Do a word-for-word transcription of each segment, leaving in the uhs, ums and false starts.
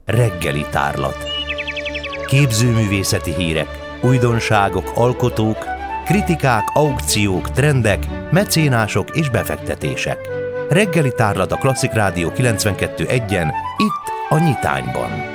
Reggeli tárlat. Képzőművészeti hírek, újdonságok, alkotók, kritikák, aukciók, trendek, mecénások és befektetések. Reggeli tárlat a Klasszik Rádió kilencvenkettő egyen, itt a Nyitányban.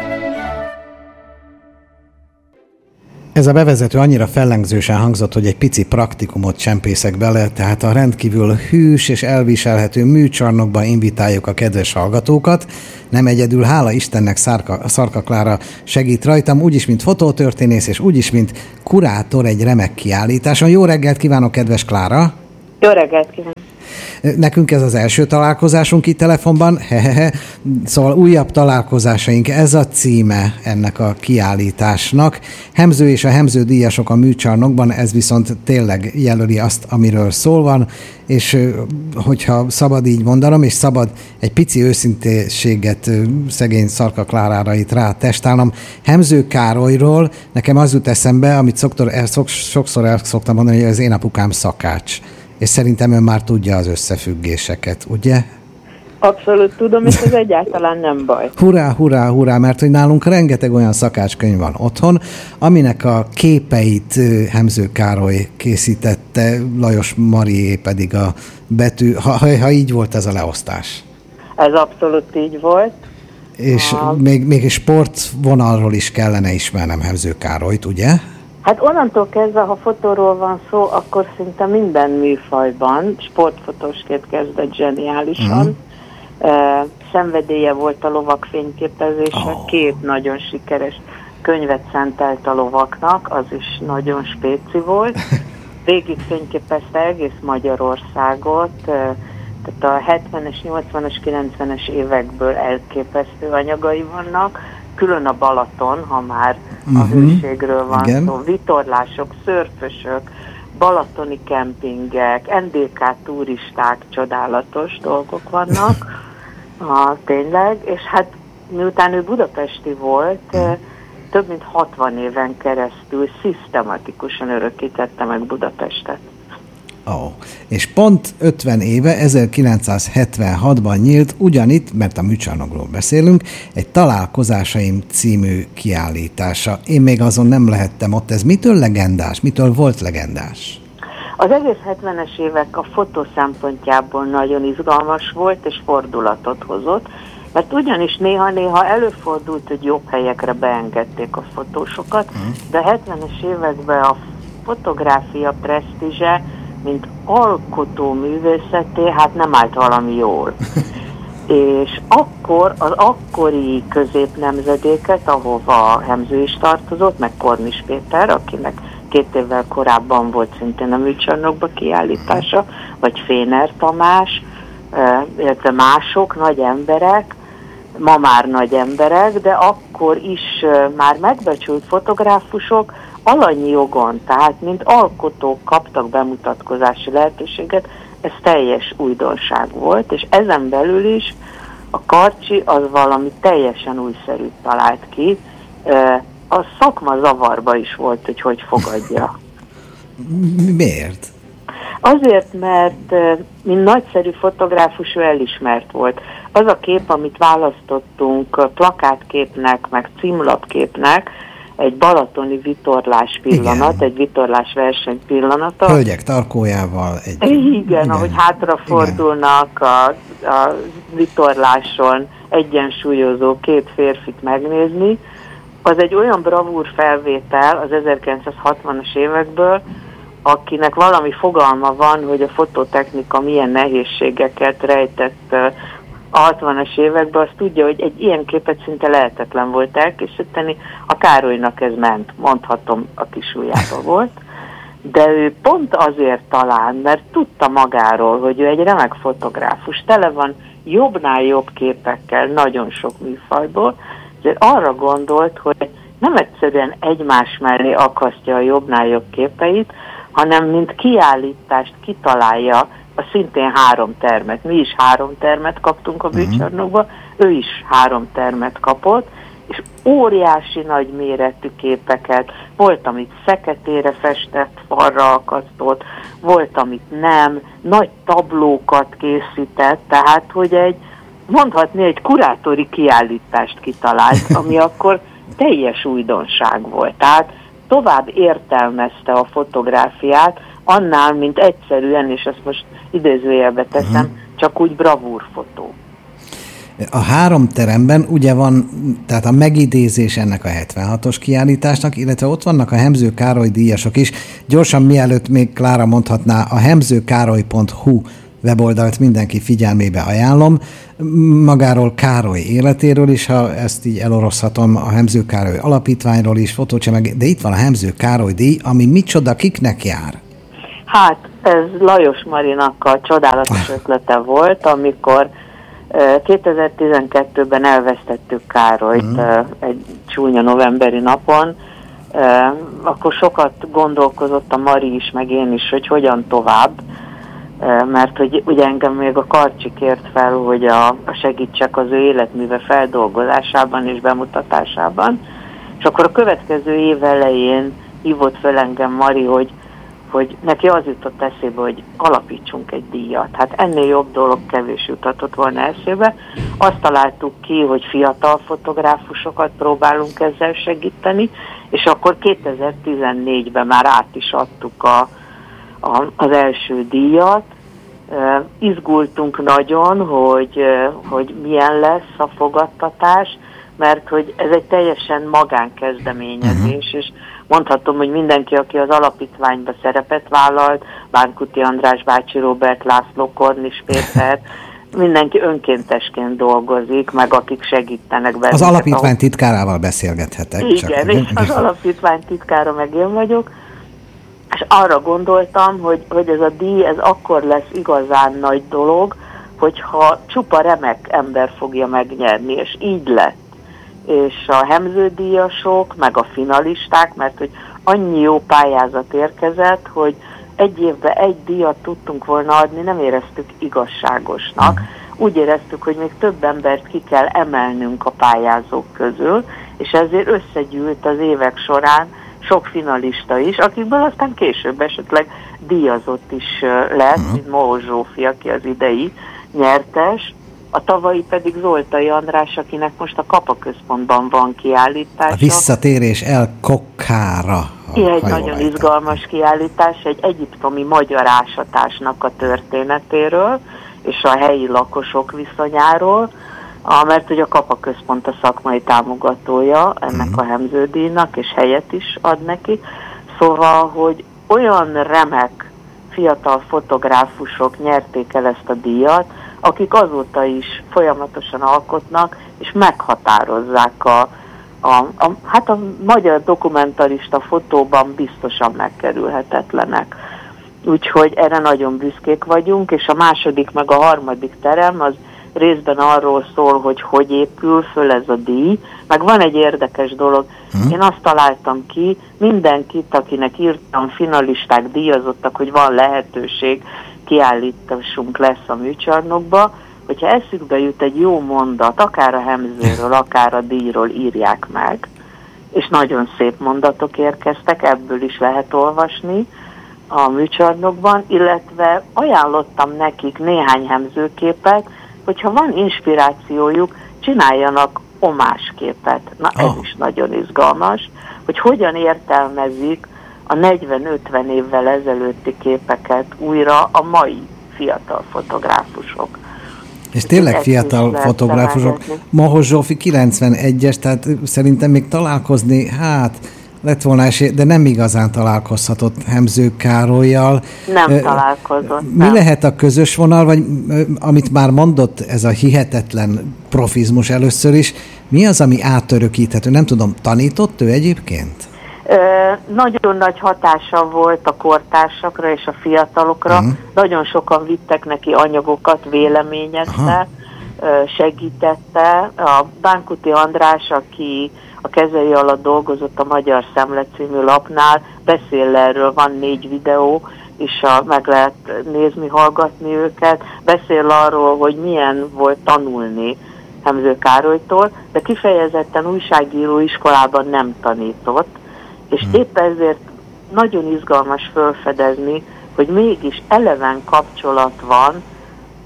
Ez a bevezető annyira fellengzősen hangzott, hogy egy pici praktikumot csempészek bele, tehát a rendkívül hűs és elviselhető műcsarnokba invitáljuk a kedves hallgatókat. Nem egyedül, hála Istennek Szarka, Szarka Klára segít rajtam, úgyis, mint fotótörténész, és úgyis, mint kurátor egy remek kiállításon. Jó reggelt kívánok, kedves Klára! Jó reggelt kívánok! Nekünk ez az első találkozásunk itt telefonban, hehehe, szóval újabb találkozásaink, ez a címe ennek a kiállításnak. Hemző és a Hemző díjasok a műcsarnokban, ez viszont tényleg jelöli azt, amiről szól van, és hogyha szabad így mondanom, és szabad egy pici őszintéséget szegény Szarka Klárára itt rátestálnom. Hemző Károlyról nekem az jut eszembe, amit szoktor, el, szok, sokszor el szoktam mondani, hogy az én apukám szakács. És szerintem ön már tudja az összefüggéseket, ugye? Abszolút tudom, és ez egyáltalán nem baj. Hurrá, hurrá, hurrá, mert hogy nálunk rengeteg olyan szakácskönyv van otthon, aminek a képeit Hemző Károly készítette, Lajos Marié pedig a betű, ha, ha így volt ez a leosztás. Ez abszolút így volt. És a... még, még sportvonalról is kellene ismernem Hemző Károlyt, ugye? Hát onnantól kezdve, ha fotóról van szó, akkor szinte minden műfajban, sportfotósként kezdett zseniálisan. Mm. Uh, szenvedélye volt a lovak fényképezése, oh. Két nagyon sikeres könyvet szentelt a lovaknak, az is nagyon spéci volt. Végig fényképezte egész Magyarországot, uh, tehát a hetvenes, nyolcvanas, kilencvenes évekből elképesztő anyagai vannak, külön a Balaton, ha már uh-huh. a hőségről van Igen. szó, vitorlások, szörfösök, balatoni kempingek, en dé ká turisták, csodálatos dolgok vannak, ah, tényleg, és hát miután ő budapesti volt, uh-huh. több mint hatvan éven keresztül szisztematikusan örökítette meg Budapestet. Oh. És pont ötven éve, ezerkilencszázhetvenhatban nyílt ugyanitt, mert a műcsarnokról beszélünk, egy Találkozásaim című kiállítása. Én még azon nem lehettem ott. Ez mitől legendás? Mitől volt legendás? Az egész hetvenes évek a fotó szempontjából nagyon izgalmas volt, és fordulatot hozott, mert ugyanis néha-néha előfordult, hogy jobb helyekre beengedték a fotósokat, mm. de a hetvenes években a fotográfia presztízse, mint alkotó művészeté, hát nem állt valami jól. És akkor az akkori középnemzedéket, ahova Hemző is tartozott, meg Kornis Péter, akinek két évvel korábban volt szintén a műcsarnokba kiállítása, vagy Féner Tamás, illetve mások, nagy emberek, ma már nagy emberek, de akkor is már megbecsült fotográfusok alanyi jogon, tehát mint alkotók kaptak bemutatkozási lehetőséget, ez teljes újdonság volt, és ezen belül is a Karcsi az valami teljesen újszerűt talált ki. A szakma zavarba is volt, hogy hogy fogadja. Miért? Azért, mert mint nagyszerű fotográfus ő elismert volt. Az a kép, amit választottunk plakátképnek, meg címlapképnek, egy balatoni vitorlás pillanat, Igen. egy vitorlás verseny pillanata. Hölgyek tarkójával. Egy... Igen, Igen, ahogy hátrafordulnak a, a vitorláson egyensúlyozó két férfit megnézni. Az egy olyan bravúr felvétel az ezerkilencszázhatvanas évekből, akinek valami fogalma van, hogy a fototechnika milyen nehézségeket rejtett a hatvanas években, azt tudja, hogy egy ilyen képet szinte lehetetlen volt elkészíteni. A Károlynak ez ment, mondhatom, a kis ujjában volt. De ő pont azért talán, mert tudta magáról, hogy ő egy remek fotográfus, tele van jobbnál jobb képekkel, nagyon sok műfajból, ezért arra gondolt, hogy nem egyszerűen egymás mellé akasztja a jobbnál jobb képeit, hanem mint kiállítást kitalálja a szintén három termet. Mi is három termet kaptunk a műcsarnokba, uh-huh. ő is három termet kapott, és óriási nagy méretű képeket, volt, amit feketére festett, falra akasztott, volt, amit nem, nagy tablókat készített, tehát, hogy egy mondhatni egy kurátori kiállítást kitalált, ami akkor teljes újdonság volt. Tehát tovább értelmezte a fotográfiát, annál, mint egyszerűen, és ezt most idézőjelbe teszem, uh-huh. csak úgy bravúrfotó. A három teremben ugye van, tehát a megidézés ennek a hetvenhatos kiállításnak, illetve ott vannak a Hemző Károly díjasok is. Gyorsan, mielőtt még Klára mondhatná, a hemzőkároly pont hu weboldalt mindenki figyelmébe ajánlom. Magáról Károly életéről is, ha ezt így eloroszhatom, a Hemző Károly alapítványról is, fotócsemeg, de itt van a Hemző Károly díj, ami micsoda, kiknek jár? Hát, ez Lajos Marinak a csodálatos ötlete volt, amikor kétezer-tizenkettőben elvesztettük Károlyt mm. egy csúnya novemberi napon, akkor sokat gondolkozott a Mari is, meg én is, hogy hogyan tovább, mert hogy ugye engem még a Karcsi kért fel, hogy a, a segítsek az ő életműve feldolgozásában és bemutatásában, és akkor a következő év elején hívott fel engem Mari, hogy hogy neki az jutott eszébe, hogy alapítsunk egy díjat. Hát ennél jobb dolog kevés jutatott volna eszébe. Azt találtuk ki, hogy fiatal fotográfusokat próbálunk ezzel segíteni, és akkor kétezer-tizennégyben már át is adtuk a, a, az első díjat. Uh, izgultunk nagyon, hogy, uh, hogy milyen lesz a fogadtatás, mert hogy ez egy teljesen magánkezdeményezés, uh-huh. és mondhatom, hogy mindenki, aki az alapítványba szerepet vállalt, Bánkuti András bácsi, Robert László, Kornis Péter, mindenki önkéntesként dolgozik, meg akik segítenek bennünket. Az alapítvány titkárával beszélgethetek. Igen, és az alapítvány titkára meg én vagyok, és arra gondoltam, hogy, hogy ez a díj, ez akkor lesz igazán nagy dolog, hogyha csupa remek ember fogja megnyerni, és így lett. És a hemződíjasok, meg a finalisták, mert hogy annyi jó pályázat érkezett, hogy egy évben egy díjat tudtunk volna adni, nem éreztük igazságosnak. Úgy éreztük, hogy még több embert ki kell emelnünk a pályázók közül, és ezért összegyűlt az évek során sok finalista is, akikből aztán később esetleg díjazott is lett, mint Mohos Zsófi, aki az idei nyertes. A tavalyi pedig Zoltai András, akinek most a Kapa Központban van kiállítása. A visszatérés El Kokkára. Ilyen egy nagyon izgalmas kiállítás, egy egyiptomi magyar ásatásnak a történetéről, és a helyi lakosok viszonyáról, mert ugye a Kapa Központ a szakmai támogatója ennek mm. a hemződíjnak, és helyet is ad neki. Szóval, hogy olyan remek fiatal fotográfusok nyerték el ezt a díjat, akik azóta is folyamatosan alkotnak, és meghatározzák a, a, a, hát a magyar dokumentarista fotóban biztosan megkerülhetetlenek. Úgyhogy erre nagyon büszkék vagyunk, és a második meg a harmadik terem az részben arról szól, hogy hogy épül föl ez a díj, meg van egy érdekes dolog. Hmm. Én azt találtam ki, mindenkit, akinek írtam, finalisták, díjazottak, hogy van lehetőség, kiállításunk lesz a műcsarnokba, hogyha eszükbe jut egy jó mondat, akár a hemzőről, akár a díjról, írják meg, és nagyon szép mondatok érkeztek, ebből is lehet olvasni a műcsarnokban, illetve ajánlottam nekik néhány hemzőképet, hogyha van inspirációjuk, csináljanak omásképet. Na ez oh. is nagyon izgalmas, hogy hogyan értelmezik a negyven-ötven évvel ezelőtti képeket újra a mai fiatal fotográfusok. És tényleg fiatal fotográfusok. Mohos Zsófi kilencvenegyes, tehát szerintem még találkozni, hát lett volna esély, de nem igazán találkozhatott Hemző Károllyal. Nem uh, találkozott. Mi nem. lehet a közös vonal, vagy uh, amit már mondott, ez a hihetetlen profizmus először is, mi az, ami átörökíthető? Nem tudom, tanított ő egyébként? Ö, nagyon nagy hatása volt a kortársakra és a fiatalokra. Uh-huh. Nagyon sokan vittek neki anyagokat, véleményezte, uh-huh. segítette. A Bánkuti András, aki a kezei alatt dolgozott a Magyar Szemle című lapnál, beszél erről, van négy videó, és a, meg lehet nézni, hallgatni őket. Beszél arról, hogy milyen volt tanulni Hemző Károlytól, de kifejezetten újságíró iskolában nem tanított, és hmm. épp ezért nagyon izgalmas felfedezni, hogy mégis eleven kapcsolat van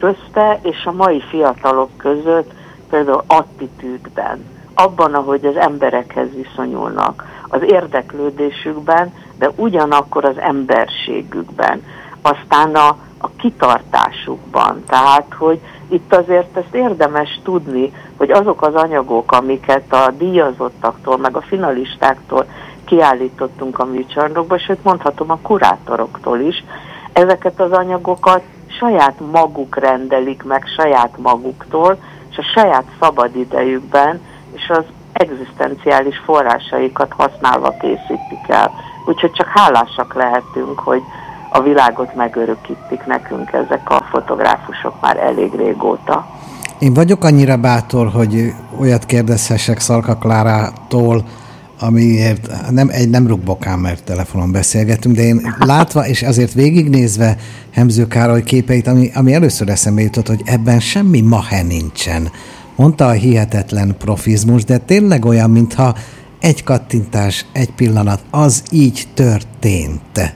közte és a mai fiatalok között, például attitűdben, abban, ahogy az emberekhez viszonyulnak, az érdeklődésükben, de ugyanakkor az emberségükben, aztán a, a kitartásukban. Tehát, hogy itt azért ezt érdemes tudni, hogy azok az anyagok, amiket a díjazottaktól, meg a finalistáktól kiállítottunk a műcsarnokba, sőt mondhatom a kurátoroktól is, ezeket az anyagokat saját maguk rendelik meg saját maguktól, és a saját szabadidejükben, és az egzisztenciális forrásaikat használva készítik el. Úgyhogy csak hálásak lehetünk, hogy a világot megörökítik nekünk ezek a fotográfusok már elég régóta. Én vagyok annyira bátor, hogy olyat kérdezhessek Szalka Klárától, amiért nem, egy nem rúgbokám, mert telefonon beszélgetünk, de én látva és azért végignézve Hemző Károly képeit, ami, ami először eszembe jutott, hogy ebben semmi mahe nincsen. Mondta a hihetetlen profizmus, de tényleg olyan, mintha egy kattintás, egy pillanat, az így történt.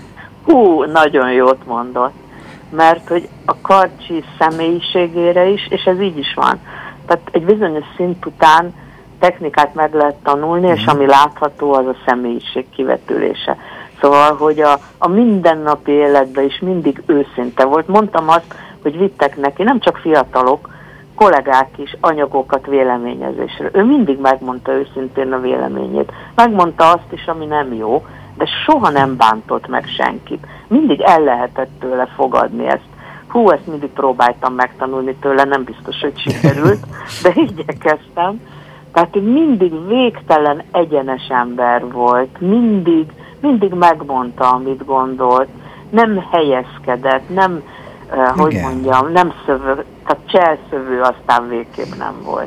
Hú, nagyon jót mondott, mert hogy a Karcsi személyiségére is, és ez így is van. Tehát egy bizonyos szint után technikát meg lehet tanulni, és ami látható, az a személyiség kivetülése. Szóval, hogy a, a mindennapi életben is mindig őszinte volt. Mondtam azt, hogy vittek neki, nem csak fiatalok, kollégák is anyagokat véleményezésre. Ő mindig megmondta őszintén a véleményét. Megmondta azt is, ami nem jó, de soha nem bántott meg senkit. Mindig el lehetett tőle fogadni ezt. Hú, ezt mindig próbáltam megtanulni tőle, nem biztos, hogy sikerült, de igyekeztem. Tehát ő mindig végtelen egyenes ember volt, mindig, mindig megmondta, amit gondolt, nem helyezkedett, nem, uh, hogy mondjam, nem szövő, tehát cselszövő aztán végképp nem volt.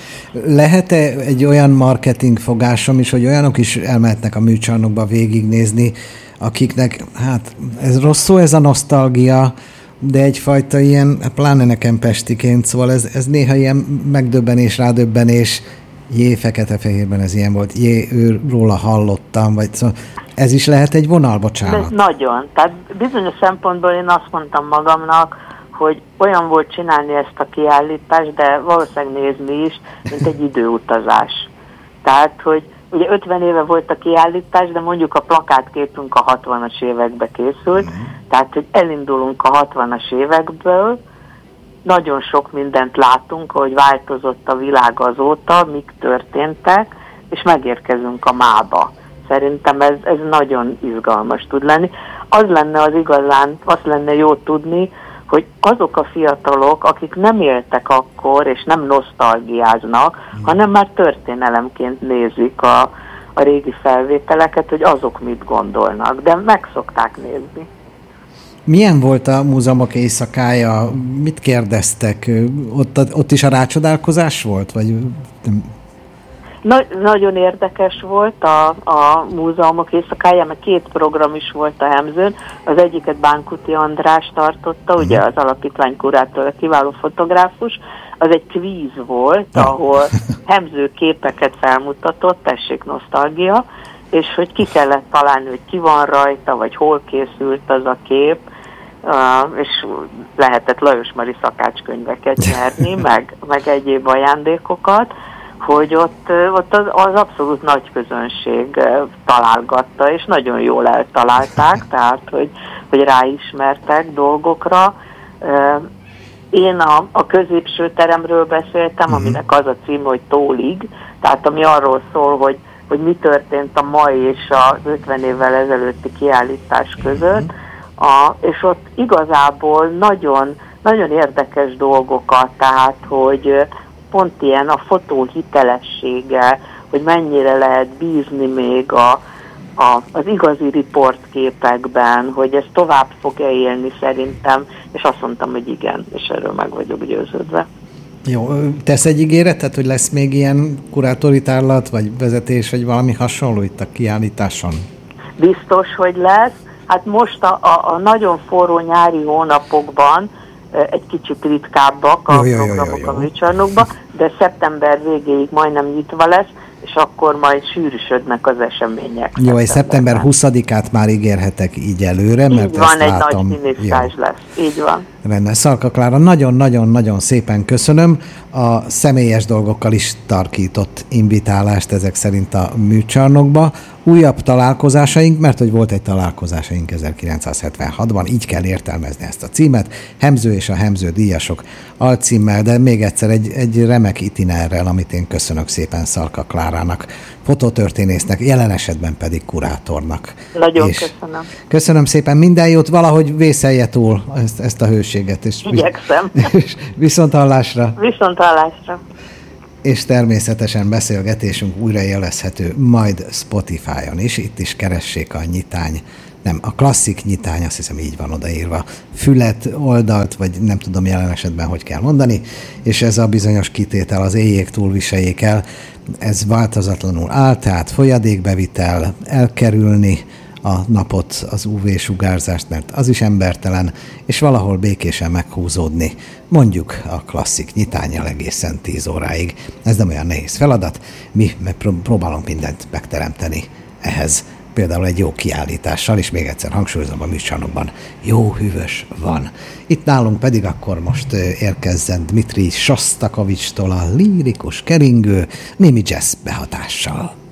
Lehet-e egy olyan marketing fogásom is, hogy olyanok is elmehetnek a műcsarnokba végignézni, akiknek, hát ez rossz szó, ez a nosztalgia, de egyfajta ilyen, pláne nekem pestiként, szóval ez, ez néha ilyen megdöbbenés, rádöbbenés, jé, fekete-fehérben ez ilyen volt, jé, ő róla hallottam, vagy szóval ez is lehet egy vonal, bocsánat. Ez nagyon. Tehát bizonyos szempontból én azt mondtam magamnak, hogy olyan volt csinálni ezt a kiállítást, de valószínűleg nézni is, mint egy időutazás. Tehát, hogy ugye ötven éve volt a kiállítás, de mondjuk a plakátképünk a hatvanas évekbe készült, mm. tehát, hogy elindulunk a hatvanas évekből, nagyon sok mindent látunk, hogy változott a világ azóta, mik történtek, és megérkezünk a mába. Szerintem ez, ez nagyon izgalmas tud lenni. Az lenne az igazán, azt lenne jó tudni, hogy azok a fiatalok, akik nem éltek akkor, és nem nosztalgiáznak, mm. hanem már történelemként nézik a, a régi felvételeket, hogy azok mit gondolnak, de meg szokták nézni. Milyen volt a múzeumok éjszakája? Mit kérdeztek? Ott, ott is a rácsodálkozás volt? Vagy... Na, nagyon érdekes volt a, a múzeumok éjszakája, mert két program is volt a Hemzőn. Az egyiket Bánkuti András tartotta, uh-huh. ugye az alapítvány kurátor, a kiváló fotográfus. Az egy kvíz volt, uh-huh. ahol Hemző képeket felmutatott, tessék nosztalgia, és hogy ki kellett találni, hogy ki van rajta, vagy hol készült az a kép, uh, és lehetett Lajos Mari szakácskönyveket nyerni, meg, meg egyéb ajándékokat, hogy ott, ott az, az abszolút nagy közönség találgatta, és nagyon jól eltalálták, tehát, hogy, hogy ráismertek dolgokra. Én a, a középső teremről beszéltem, aminek az a cím, hogy Tólig, tehát ami arról szól, hogy, hogy mi történt a mai és az ötven évvel ezelőtti kiállítás között, a, és ott igazából nagyon, nagyon érdekes dolgokat, tehát, hogy pont ilyen a fotó hitelessége, hogy mennyire lehet bízni még a, a, az igazi riportképekben, hogy ez tovább fog-e élni szerintem, és azt mondtam, hogy igen, és erről meg vagyok győződve. Jó, tesz egy ígéretet, hogy lesz még ilyen kurátori tárlat, vagy vezetés, vagy valami hasonló itt a kiállításon? Biztos, hogy lesz. Hát most a, a, a nagyon forró nyári hónapokban egy kicsit ritkábbak a jó, jó, programok jó, jó. a műcsarnokban, de szeptember végéig majdnem nyitva lesz, és akkor majd sűrűsödnek az események. Jó, és szeptember huszadikát már ígérhetek így előre, így mert van, ezt egy látom. nagy színésztás lesz. Így van. Rendben. Szalka Klára, nagyon-nagyon-nagyon szépen köszönöm a személyes dolgokkal is tarkított invitálást ezek szerint a műcsarnokba. Újabb találkozásaink, mert hogy volt egy találkozásaink ezerkilencszázhetvenhatban, így kell értelmezni ezt a címet, Hemző és a Hemző díjasok alcímmel, de még egyszer egy, egy remek itinerrel, amit én köszönök szépen Szalka Klárának, fototörténésznek, jelen esetben pedig kurátornak. Nagyon és köszönöm. Köszönöm szépen, minden jót, valahogy vészelje túl ezt, ezt a hőséget. És igyekszem. És viszont hallásra. Viszont hallásra. És természetesen beszélgetésünk újrajelezhető majd Spotify-on is, itt is keressék a nyitány, nem, a klasszik nyitány, azt hiszem így van odaírva, fület, oldalt, vagy nem tudom jelen esetben, hogy kell mondani, és ez a bizonyos kitétel, az éljék túl viseljék el, ez változatlanul áll, tehát folyadékbevitel, elkerülni a napot, az ú vé-sugárzást, mert az is embertelen, és valahol békésen meghúzódni, mondjuk a klasszik nyitánnyal egészen tíz óráig. Ez nem olyan nehéz feladat, mi próbálunk mindent megteremteni ehhez, például egy jó kiállítással, és még egyszer hangsúlyozom, a műcsarnokban jó hűvös van. Itt nálunk pedig akkor most érkezzen Dmitri Sosztakovicstól a lírikus keringő némi jazz behatással.